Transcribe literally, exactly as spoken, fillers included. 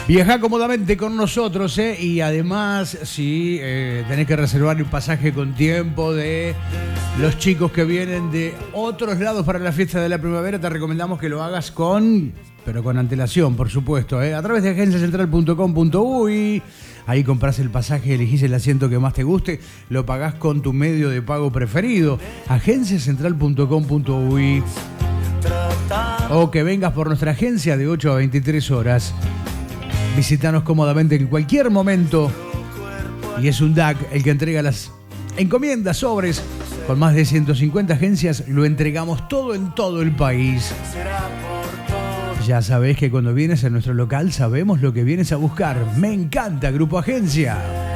Viajá cómodamente con nosotros, ¿eh? Y además, si eh, tenés que reservar el pasaje con tiempo de los chicos que vienen de otros lados para la fiesta de la primavera, te recomendamos que lo hagas con, pero con antelación, por supuesto, ¿eh? A través de agencia central punto com punto uy. Ahí compras el pasaje, elegís el asiento que más te guste, lo pagás con tu medio de pago preferido. agencia central punto com punto uy. O que vengas por nuestra agencia de ocho a veintitrés horas. Visítanos cómodamente en cualquier momento. Y es un D A C el que entrega las encomiendas, sobres. Con más de ciento cincuenta agencias lo entregamos todo en todo el país. Ya sabés que cuando vienes a nuestro local sabemos lo que vienes a buscar. Me encanta Grupo Agencia.